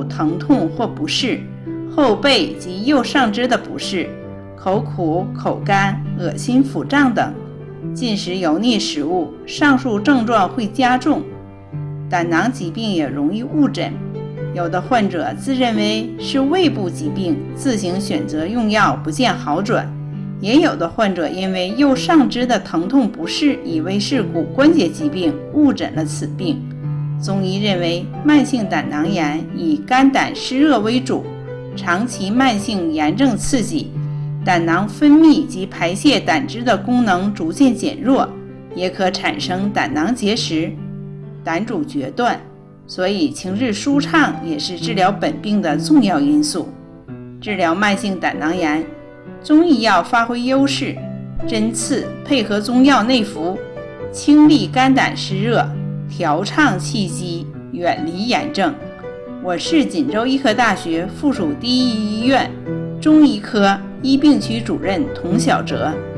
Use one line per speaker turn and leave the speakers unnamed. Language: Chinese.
疼痛或不适，后背及右上肢的不适，口苦、口干、恶心、腹胀等，进食油腻食物，上述症状会加重。胆囊疾病也容易误诊，有的患者自认为是胃部疾病，自行选择用药不见好转，也有的患者因为右上肢的疼痛不适，以为是骨关节疾病，误诊了此病。中医认为慢性胆囊炎以肝胆湿热为主，长期慢性炎症刺激，胆囊分泌及排泄胆汁的功能逐渐减弱，也可产生胆囊结石、胆主决断，所以情志舒畅也是治疗本病的重要因素。治疗慢性胆囊炎，中医药发挥优势，针刺配合中药内服，清利肝胆湿热，调畅气机，远离炎症。我是锦州医科大学附属第一医院中医科医病区主任童晓哲。